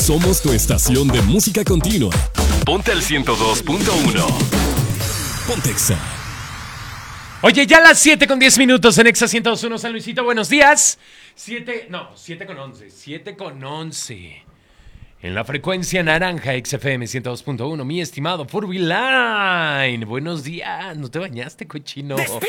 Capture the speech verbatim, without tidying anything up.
Somos tu estación de música continua. Ponte al ciento dos punto uno. Ponte Exa. Oye, ya las siete con diez minutos en Exa ciento dos punto uno San Luisito. Buenos días. siete, no, siete con once. siete con once. En la frecuencia naranja X F M ciento dos punto uno. Mi estimado Furby Line. Buenos días. ¿No te bañaste, cochino? ¡Despierta!